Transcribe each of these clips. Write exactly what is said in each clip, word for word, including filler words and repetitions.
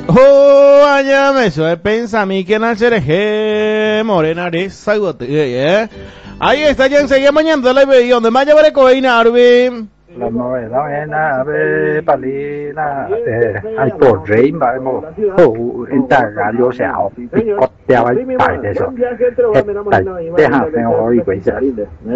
Oh, añame, eso es pensami que nacereje, morena de sagote, eh. Ahí está, ya enseguida mañana la ve donde más llevaré coina, Arvin. La novela về Bali là ai tổ rấy mà một hậu internet yo sao có đeo ai tại thế sao tại thế hàng này họ đi quay sao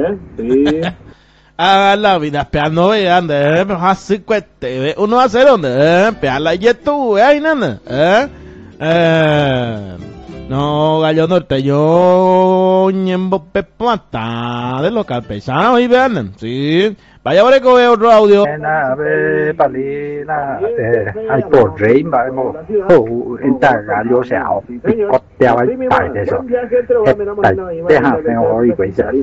A la vida, peando vean, así cueste, uno va a hacer donde, eh, peala y tú, eh, nana, eh, eh, no, gallo norte, yo, ñembo pepata, de local pesado, y vean, sí, vaya a ver que veo otro audio. là về Bali là ai tổ rấy mà một hậu internet yo sao có đeo ai tại thế sao tại thế hàng này họ đi quay sao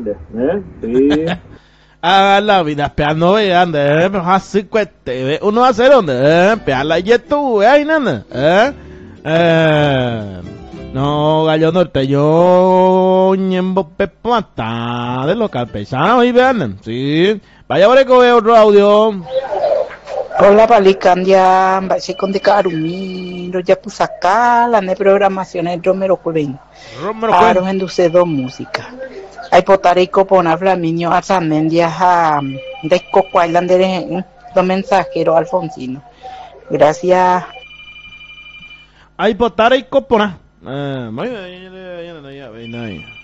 A la vida, peando vean, eh, así cueste, uno va a hacer donde, eh, peala y tú, eh, nana, eh, eh, no, gallo norte, yo, ñembo pepata, de local pesado, y vean, sí, vaya a ver que veo otro audio. Hola, Palicandia, Bache con de Carumi, lo ya puse acá, la de programación Romero Cuben. Romero Aaron Enduce do música. Hay potarico pona Flaminio Arzamendia ha de Coco Islander do mensajero Alfonsino. Gracias. Hay potara y copona. Eh, muy bien, ya, ya, ya, ya, ya, ya.